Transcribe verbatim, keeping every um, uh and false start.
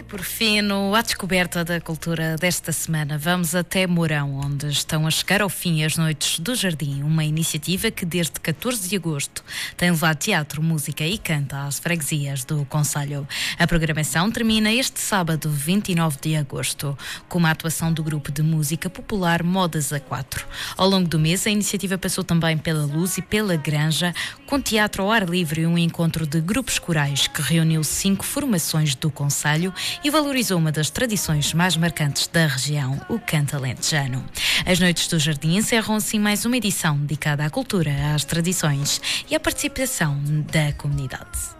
Por fim, no À Descoberta da Cultura desta semana, vamos até Mourão, onde estão a chegar ao fim as Noites do Jardim, uma iniciativa que desde catorze de agosto tem levado teatro, música e canto às freguesias do concelho. A programação termina este sábado, vinte e nove de agosto, com uma atuação do grupo de música popular Modas a Quatro. Ao longo do mês, a iniciativa passou também pela Luz e pela Granja, com teatro ao ar livre e um encontro de grupos corais que reuniu cinco formações do concelho e valorizou uma das tradições mais marcantes da região, o canto alentejano. As Noites do Jardim encerram assim mais uma edição dedicada à cultura, às tradições e à participação da comunidade.